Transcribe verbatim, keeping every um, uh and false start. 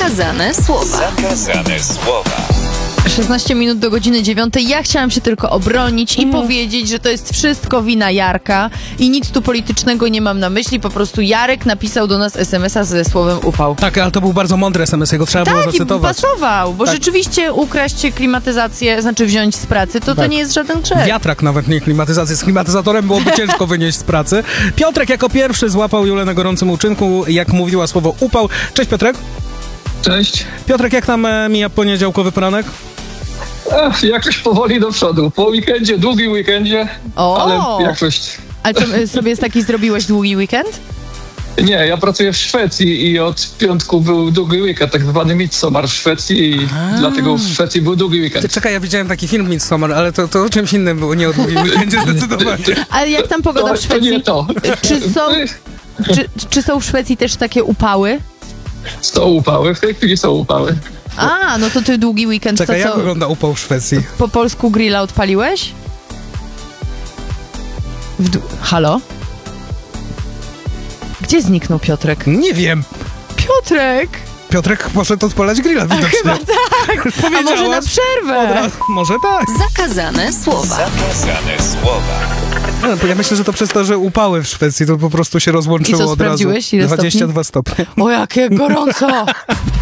Zakazane słowa. Zakazane słowa. szesnaście minut do godziny dziewiątej. Ja chciałam się tylko obronić i Mm. powiedzieć, że to jest wszystko wina Jarka i nic tu politycznego nie mam na myśli. Po prostu Jarek napisał do nas es em es a ze słowem upał. Tak, ale to był bardzo mądry es em es, jego trzeba było Tak, i zacytować. pasował, bo Tak. rzeczywiście ukraść klimatyzację, znaczy wziąć z pracy, to to Tak. nie jest żaden grzech. Wiatrak nawet, nie klimatyzację. Z klimatyzatorem byłoby ciężko wynieść z pracy. Piotrek jako pierwszy złapał Julę na gorącym uczynku, jak mówiła słowo upał. Cześć Piotrek. Cześć. Piotrek, jak tam e, mija poniedziałkowy poranek? Ech, jakoś powoli do przodu. Po weekendzie, długim weekendzie, O! ale jakoś... Ale co, y, sobie taki zrobiłeś długi weekend? Nie, ja pracuję w Szwecji i od piątku był długi weekend, tak zwany Midsommar w Szwecji i dlatego w Szwecji był długi Ty, weekend. czekaj, ja widziałem taki film Midsommar, ale to, to o czymś innym było, nie o długim weekendzie zdecydowanie. Ale jak tam pogoda To, w to Szwecji? nie to. Czy są, czy, czy są w Szwecji też takie upały? Są upały, w tej chwili są upały. A, no to ty długi weekend, Czekaj, to jak co, wygląda upał w Szwecji? po polsku grilla odpaliłeś? W dłu- Halo? Gdzie zniknął Piotrek? Nie wiem. Piotrek! Piotrek poszedł odpalać grilla widocznie. Chyba tak! A może na Powiedziałaś? przerwę? Może tak. Zakazane słowa. Zakazane słowa. No, bo ja myślę, że to przez to, że upały w Szwecji, to po prostu się rozłączyło I co, od razu. sprawdziłeś, ile dwadzieścia dwa stopnie. O, jakie gorąco!